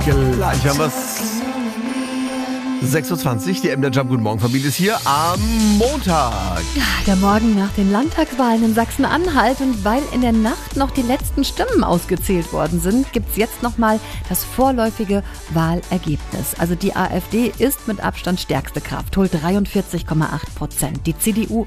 Gleich haben wir es. 6.20 Uhr, die MDR Jump Guten Morgen Familie ist hier am Montag. Der Morgen nach den Landtagswahlen in Sachsen-Anhalt, und weil in der Nacht noch die letzten Stimmen ausgezählt worden sind, gibt es jetzt nochmal das vorläufige Wahlergebnis. Also die AfD ist mit Abstand stärkste Kraft, holt 43,8%, die CDU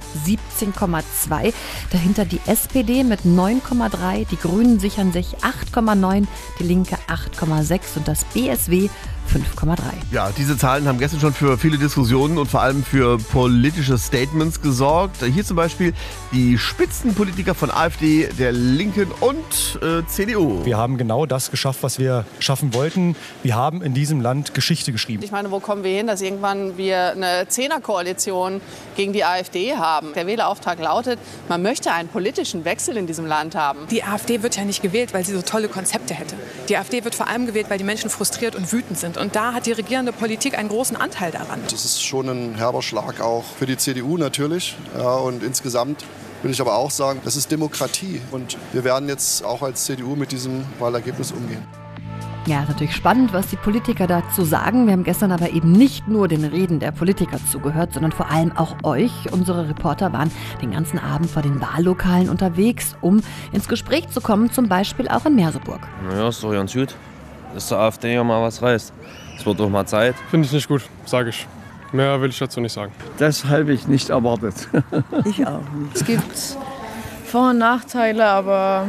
17,2%, dahinter die SPD mit 9,3%, die Grünen sichern sich 8,9%, die Linke 8,6% und das BSW 5,3. Ja, diese Zahlen haben gestern schon für viele Diskussionen und vor allem für politische Statements gesorgt. Hier zum Beispiel die Spitzenpolitiker von AfD, der Linken und CDU. Wir haben genau das geschafft, was wir schaffen wollten. Wir haben in diesem Land Geschichte geschrieben. Ich meine, wo kommen wir hin, dass irgendwann wir eine Zehnerkoalition gegen die AfD haben? Der Wählerauftrag lautet, man möchte einen politischen Wechsel in diesem Land haben. Die AfD wird ja nicht gewählt, weil sie so tolle Konzepte hätte. Die AfD wird vor allem gewählt, weil die Menschen frustriert und wütend sind. Und da hat die regierende Politik einen großen Anteil daran. Das ist schon ein herber Schlag auch für die CDU natürlich. Ja, und insgesamt will ich aber auch sagen, das ist Demokratie. Und wir werden jetzt auch als CDU mit diesem Wahlergebnis umgehen. Ja, ist natürlich spannend, was die Politiker dazu sagen. Wir haben gestern aber eben nicht nur den Reden der Politiker zugehört, sondern vor allem auch euch. Unsere Reporter waren den ganzen Abend vor den Wahllokalen unterwegs, um ins Gespräch zu kommen, zum Beispiel auch in Merseburg. Naja, ist doch ganz gut, dass der AfD ja mal was reißt. Es wird doch mal Zeit. Finde ich nicht gut, sage ich. Mehr will ich dazu nicht sagen. Das habe ich nicht erwartet. Ich auch nicht. Es gibt Vor- und Nachteile, aber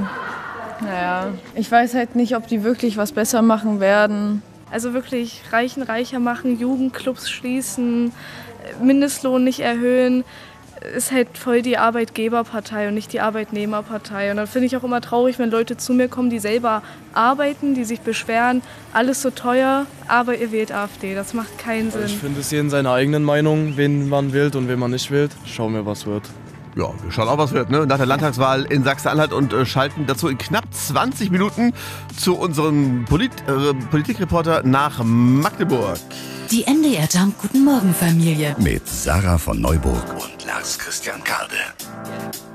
naja, ich weiß halt nicht, ob die wirklich was besser machen werden. Also wirklich Reichen reicher machen, Jugendclubs schließen, Mindestlohn nicht erhöhen, ist halt voll die Arbeitgeberpartei und nicht die Arbeitnehmerpartei. Und dann finde ich auch immer traurig, wenn Leute zu mir kommen, die selber arbeiten, die sich beschweren, alles so teuer, aber ihr wählt AfD. Das macht keinen Sinn. Ich finde, es jeden seine eigenen Meinung, wen man wählt und wen man nicht wählt. Schauen wir, was wird. Ja, wir schauen auch, was wird, ne? Nach der Landtagswahl in Sachsen-Anhalt und schalten dazu in knapp 20 Minuten zu unserem Politikreporter nach Magdeburg. Die MDR Jump Guten Morgen Familie mit Sarah von Neuburg und Lars Christian Karde.